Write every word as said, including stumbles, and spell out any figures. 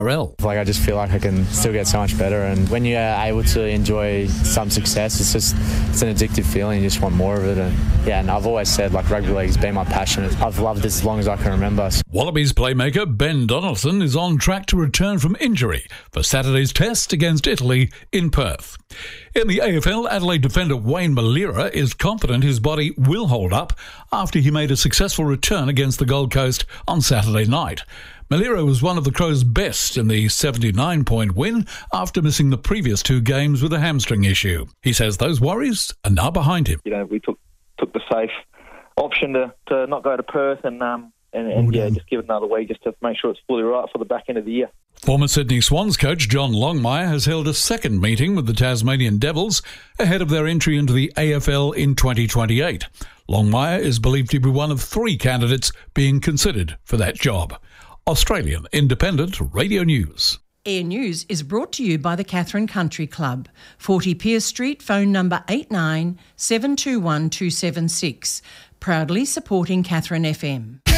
Like, I just feel like I can still get so much better, and when you're able to enjoy some success, it's just it's an addictive feeling. You just want more of it. And yeah, and I've always said, like, rugby league's been my passion. I've loved it as long as I can remember. Wallabies playmaker Ben Donaldson is on track to return from injury for Saturday's test against Italy in Perth. In the A F L, Adelaide defender Wayne Malira is confident his body will hold up after he made a successful return against the Gold Coast on Saturday night. Malira was one of the Crows' best in the seventy-nine point win after missing the previous two games with a hamstring issue. He says those worries are now behind him. You know, we took took the safe option to, to not go to Perth and um and, and yeah, just give it another week just to make sure it's fully right for the back end of the year. Former Sydney Swans coach John Longmire has held a second meeting with the Tasmanian Devils ahead of their entry into the A F L in twenty twenty-eight. Longmire is believed to be one of three candidates being considered for that job. Australian Independent Radio News. Air News is brought to you by the Katherine Country Club, forty Pearce Street, phone number eight nine seven two one two seven six. Proudly supporting Katherine F M.